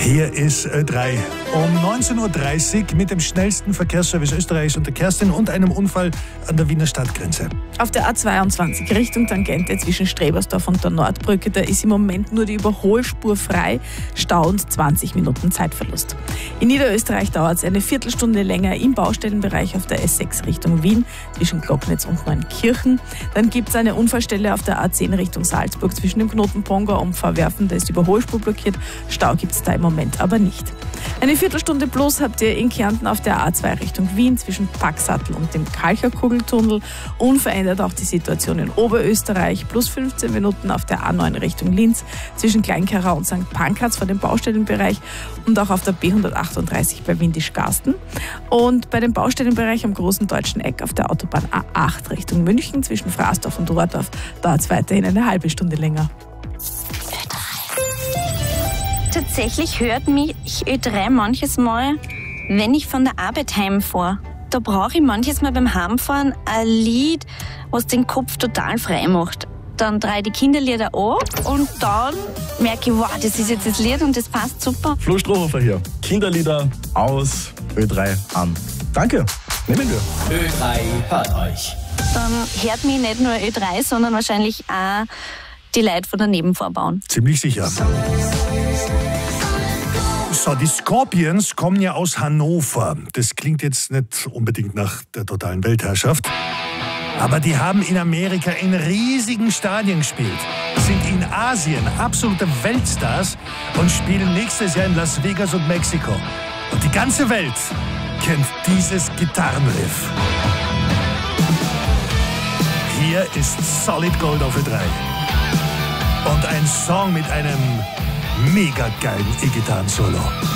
Hier ist Ö3 um 19.30 Uhr mit dem schnellsten Verkehrsservice Österreichs und der Kerstin und einem Unfall an der Wiener Stadtgrenze. Auf der A22 Richtung Tangente zwischen Strebersdorf und der Nordbrücke, da ist im Moment nur die Überholspur frei, Stau und 20 Minuten Zeitverlust. In Niederösterreich dauert es eine Viertelstunde länger im Baustellenbereich auf der S6 Richtung Wien zwischen Glocknitz und Neunkirchen. Dann gibt es eine Unfallstelle auf der A10 Richtung Salzburg zwischen dem Knoten Ponga und Pfarrwerfen, da ist die Überholspur blockiert. Stau gibt es da im Moment aber nicht. Eine Viertelstunde plus habt ihr in Kärnten auf der A2 Richtung Wien zwischen Packsattel und dem Kalcherkugeltunnel. Unverändert auch die Situation in Oberösterreich. Plus 15 Minuten auf der A9 Richtung Linz zwischen Kleinkerau und St. Pankraz vor dem Baustellenbereich und auch auf der B138 bei Windisch-Garsten. Und bei dem Baustellenbereich am Großen Deutschen Eck auf der Autobahn A8 Richtung München zwischen Fraßdorf und Rohrdorf dauert es weiterhin eine halbe Stunde länger. Tatsächlich hört mich Ö3 manches Mal, wenn ich von der Arbeit heimfahre. Da brauche ich manches Mal beim Heimfahren ein Lied, was den Kopf total frei macht. Dann drehe ich die Kinderlieder an und dann merke ich, wow, das ist jetzt das Lied und das passt super. Flo Strohhofer hier. Kinderlieder aus, Ö3 an. Danke, nehmen wir. Ö3 hört euch. Dann hört mich nicht nur Ö3, sondern wahrscheinlich auch die Leute von der Nebenvorbahn. Ziemlich sicher. So, die Scorpions kommen ja aus Hannover. Das klingt jetzt nicht unbedingt nach der totalen Weltherrschaft. Aber die haben in Amerika in riesigen Stadien gespielt, sind in Asien absolute Weltstars und spielen nächstes Jahr in Las Vegas und Mexiko. Und die ganze Welt kennt dieses Gitarrenriff. Hier ist Solid Gold auf Ö3. Und ein Song mit einem mega geilen E-Gitarren-Solo.